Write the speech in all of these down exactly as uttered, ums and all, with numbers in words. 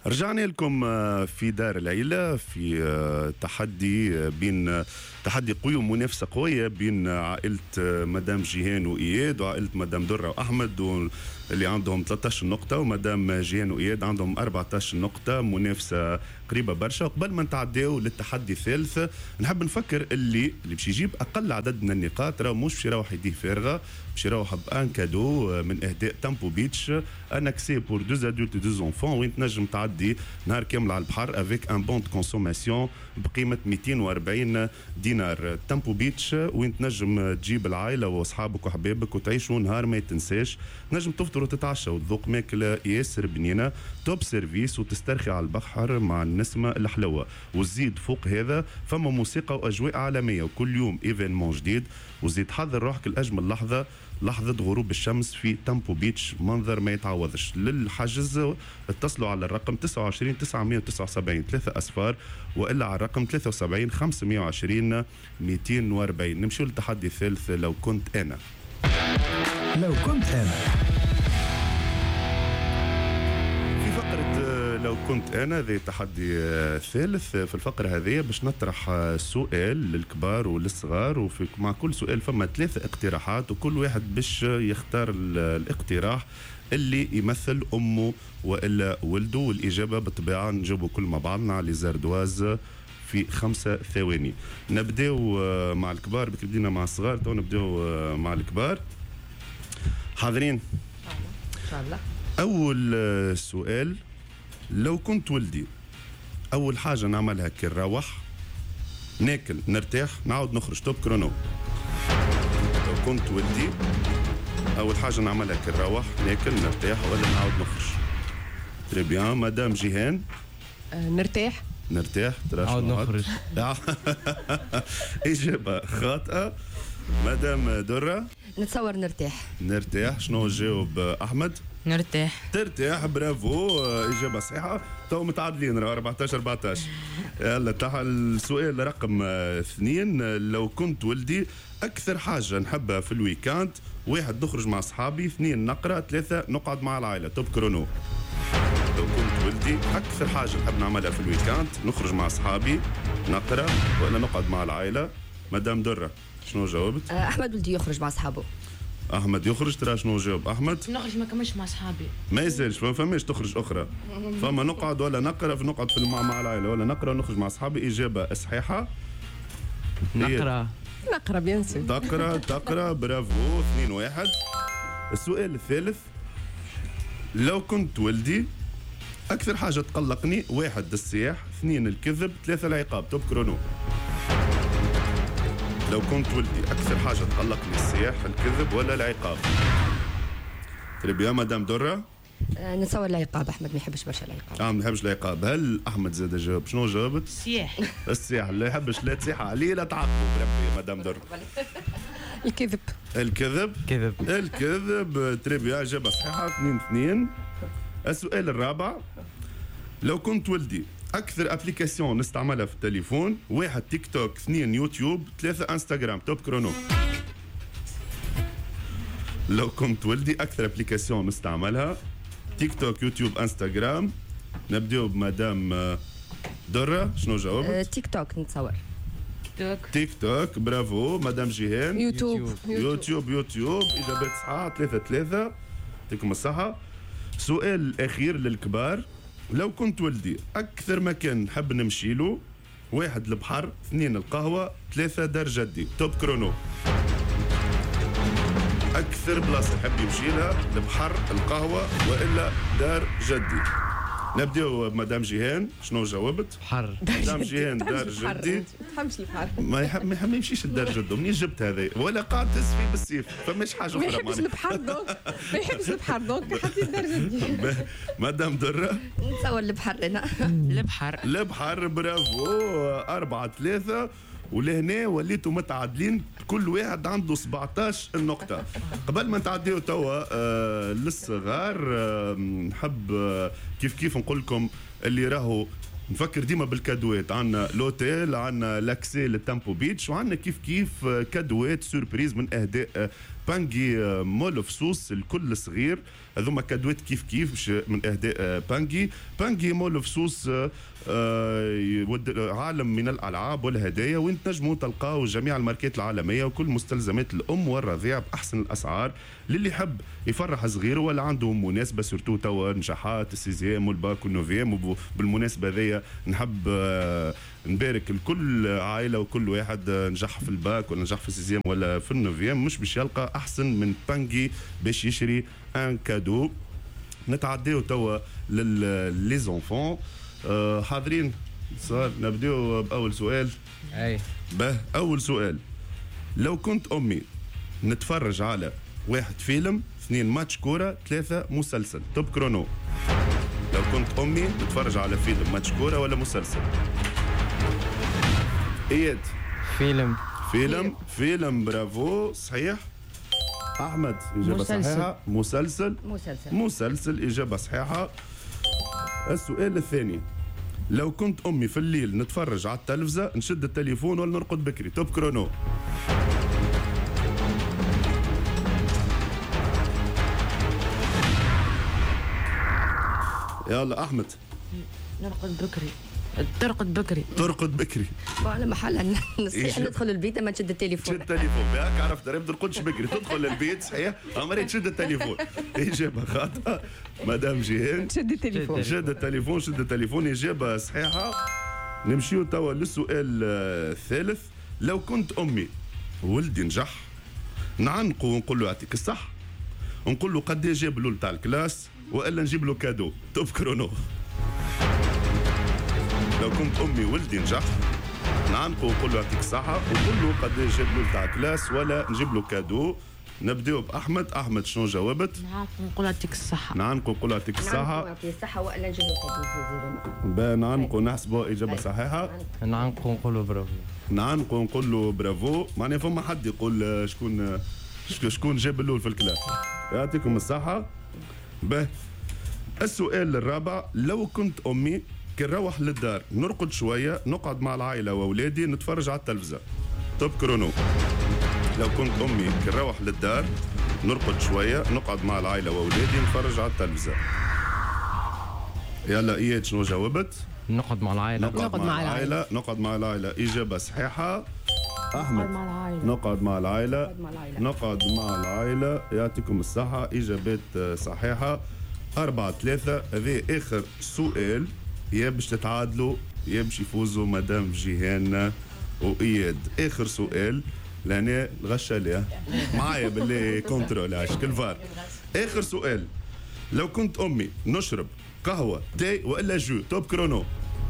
رجعنا لكم في دار العيلة في تحدي بين تحدي قوي ومنافسة قوية بين عائلة مدام جيهان وإياد وعائلة مدام درة وأحمد اللي عندهم ثلاثة عشر نقطة، ومدام جيهان وإياد عندهم أربعة عشر نقطة. منافسة قريبة برشا. قبل ما نتعداو للتحدي الثالث نحب نفكر اللي اللي باش يجيب أقل عدد من النقاط راه مش باش يروح يديه فارغة، باش يروح بان كادو من إهداء تامبو بيتش ان اكسي بور دوز ادولت دوز انفون، وين تنجم تعدي نهار كامل على البحر افيك ان بون دو كونسوماسيون بقيمة مئتين وأربعين دينار. تامبو بيتش وين تنجم تجيب العائلة واصحابك وحبابك وتعيشوا نهار ما يتنساش، تنجم تفطر وتتعشى وتذوق ماكلة ياسر بنينة توب سيرفيس وتسترخي على البحر مع النسمة الحلوة. وزيد فوق هذا فما موسيقى واجواء عالمية وكل يوم ايفينمون جديد، وزيد حضر روحك الاجمل لحظة لحظة غروب الشمس في تامبو بيتش، منظر ما يتعوضش. للحجز اتصلوا على الرقم تسعة وعشرين تسعمية وتسعة وسبعين ثلاثة أصفار وإلا على الرقم ثلاثة وسبعين خمسمية وعشرين مئتين وأربعين. نمشيو للتحدي الثالث. لو كنت أنا لو كنت أنا في فقرة لو كنت أنا ذي تحدي ثالث. في الفقرة هذه باش نطرح سؤال للكبار وللصغار، وفي مع كل سؤال فما ثلاثة اقتراحات وكل واحد باش يختار الاقتراح اللي يمثل أمه وإلا ولده، والإجابة بالطبيعة نجاوبوا كل مع بعضنا على زاردواز في خمسة ثواني. نبداو مع الكبار، بك بدينا مع الصغار تو نبداو مع الكبار. حاضرين؟ إن شاء الله. أول سؤال، لو كنت ولدي أول حاجة نعملها كي نروح ناكل نرتاح نعود نخرج. توب كرونو. لو كنت ولدي أول حاجة نعملها كي نروح ناكل نرتاح ولا نعود نخرج. تري بيان. مدام جيهان؟ أه نرتاح. نرتاح نعود نخرج. إجابة خاطئة. مدام درة؟ نتصور نرتاح. نرتاح. شنو جاوب أحمد؟ نرتاح. ترتاح. برافو، إجابة صحيحة. تو متعادلين راه أربعطاش أربعطاش. يلا تاع السؤال رقم اثنين، لو كنت ولدي أكثر حاجة نحبها في الويكاند، واحد نخرج مع أصحابي، اثنين نقرأ، ثلاثة نقعد مع العائلة. توب كرونو. لو كنت ولدي أكثر حاجة نحب نعملها في الويكاند نخرج مع أصحابي، نقرأ، ولا نقعد مع العائلة. مدام درة شنو جاوبت؟ أه أحمد ولدي يخرج مع أصحابه. أحمد يخرج. ترى شنو جاوب أحمد؟ نخرج ما كملش مع أصحابي. ما يسالش، ما فماش تخرج أخرى، فما نقعد ولا نقرأ، في نقعد في المع مع العائلة ولا نقرأ ونخرج مع أصحابي. إجابة صحيحة. نقرأ. نقرأ بيان سور. تقرأ تقرأ. برافو. اثنين واحد. السؤال الثالث، لو كنت ولدي أكثر حاجة تقلقني، واحد السياح، اثنين الكذب، ثلاثة العقاب. توب كرونو. لو كنت ولدي أكثر حاجة تقلقني السياح، الكذب، ولا العقاب. تريب يا مدام درة؟ أه نتصور العقاب. أحمد ما يحبش برشا العقاب. اه ما يحبش العقاب. هل أحمد زاد جاوب؟ شنو جاوبت؟ السياح. السياح. لا يحبش لا تسيح عليه لا تعاقبه بربي يا مدام درة. الكذب. الكذب. كذب. الكذب. تريب يا إجابة صحيحة. اثنين اثنين. السؤال الرابع، لو كنت ولدي أكثر أبليكاسيون نستعملها في التليفون، واحد تيك توك، اثنين يوتيوب، ثلاثة انستغرام. توب كرونو. لو كنت ولدي أكثر أبليكاسيون نستعملها تيك توك، يوتيوب، انستغرام. نبدأ بمدام درة. شنو جاوبت؟ أه تيك توك نتصور. توك. تيك توك. برافو. مدام جيهان؟ يوتيوب. يوتيوب. يوتيوب. إجابات صحيحة. ثلاثة ثلاثة. يعطيكم الصحة. سؤال الأخير للكبار، لو كنت ولدي أكثر مكان نحب نمشي له، واحد البحر، اثنين القهوة، ثلاثة دار جدي. توب كرونو. أكثر بلاصة نحب يمشي لها البحر، القهوة، وإلا دار جدي. نبداو بمدام جيهان. شنو جاوبت؟ بحر. مدام جيهان دار جدي. ما تحبش البحر. ما يحب ما يحب يمشيش الدار جدو. منين جبت هذا؟ ولا قاعد تهز فيه بالسيف، فماش حاجة ما أخرى. يحبش البحر دونك ما يحبش البحر دونك حتى الدار جدي. مدام درة؟ نتصور البحر أنا. البحر. البحر. برافو. أربعة ثلاثة. ولهنا وليتوا متعادلين، كل واحد عنده سبعطاش نقطة. قبل ما نتعديو توا آه للصغار، آه نحب آه كيف كيف نقول لكم اللي راهو نفكر ديما بالكادوات. عندنا لوتيل، عندنا لاكسي للتامبو بيتش، وعندنا كيف كيف كادوات سوربريز من اهداء بانجي مول فصوص الكل صغير. هذوما كادوات كيف كيف من اهداء بانجي. بانجي مول فصوص عالم من الالعاب والهدايا، وين تنجموا تلقاو جميع الماركات العالميه وكل مستلزمات الام والرضيع باحسن الاسعار للي يحب يفرح صغيره ولا عنده مناسبه، سورتو توا نجاحات السيزيام والباك والنوفيام. وبالمناسبه هذيا نحب نبارك لكل عائله وكل واحد نجح في الباك ولا نجح في السيزيام ولا في النوفيام، مش باش يلقى احسن من بانجي باش يشري ان كادو. نتعداو توا للي زونفون. أه حاضرين صار نبداو باول سؤال. اي به اول سؤال، لو كنت امي نتفرج على واحد فيلم، اثنين ماتش كوره، ثلاثه مسلسل، توب كرونو. لو كنت امي نتفرج على فيلم، ماتش كوره ولا مسلسل؟ اياد فيلم فيلم فيلم برافو صحيح. احمد اجابه مسلسل. صحيحه. مسلسل مسلسل. مسلسل اجابه صحيحه. السؤال الثاني، لو كنت امي في الليل نتفرج على التلفزه، نشد التليفون ولا نرقد بكري؟ توب كرونو. يلا احمد. نرقد بكري. ترقد بكري. ترقد بكري. على محل نصيحه إيش؟ ندخل البيت ما تشد التليفون. تشد التليفون ياك عرفت، انا ما ترقدش بكري، تدخل للبيت صحيح عمري تشد التليفون. اجابه خاطئه مدام جيهان. تشد التليفون. شد التليفون شد التليفون اجابه صحيحه. نمشيو توا للسؤال الثالث، لو كنت امي ولدي نجح نعنقه ونقول له يعطيك الصح، ونقول له قد ايه جاب له تاع الكلاس، والا نجيب له كادو؟ توب كرونو. لو كنت امي ولدي نجح نعنقه ونقول له يعطيك الصحه، ونقول له قد ايه جاب له تاع الكلاس، ولا نجيب له كادو؟ نبداو باحمد. احمد شنو جاوبت؟ نعم نقول يعطيك الصحة. نعنقه ونقول له يعطيك الصحه. يعطيه الصحه والا نجيب له با نعنقه نحسبه اجابه صحيحه. نعنقو نقولوا برافو. نعنقه ونقول له برافو. معناها فما حد يقول شكون شكون جاب الاول في الكلاس. يعطيكم الصحه. به السؤال الرابع، لو كنت امي كي نروح للدار نرقد شويه، نقعد مع العائله واولادي نتفرج على التلفزه؟ توب كرونو. لو كنت امي كي نروح للدار نرقد شويه، نقعد مع العائله واولادي نتفرج على التلفزه. يلا اياد شنو جاوبت؟ نقعد مع العائلة. نقعد مع العائله. نقعد مع العائله اجابه صحيحه. احمد مع العائلة. نقعد مع العائله. مع العائلة. نقعد مع العائله. يعطيكم الصحه اجابات صحيحه. أربعة ثلاثة. هذا آخر سؤال، يا باش تتعادلوا يا باش يفوزوا مدام جيهان وإياد. آخر سؤال لهنا الغشة ليه معايا بالله كونترول عشك الفار. آخر سؤال، لو كنت أمي نشرب قهوة تاي وإلا جو؟ توب كرونو.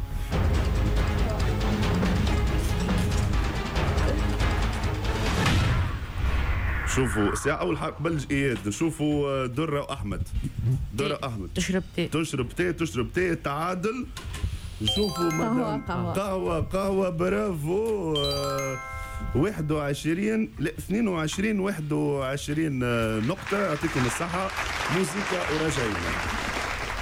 شوفوا ساعة أول حق قبل إياد نشوفوا درة وأحمد. درة وأحمد تشرب تي. تشرب تي تشرب تي تعادل. نشوفوا مدام قهوة. قهوة قهوة برافو. آه، واحد وعشرين لا اثنين وعشرين واحد وعشرين نقطة. يعطيكم الصحة. موسيقى وراجعين.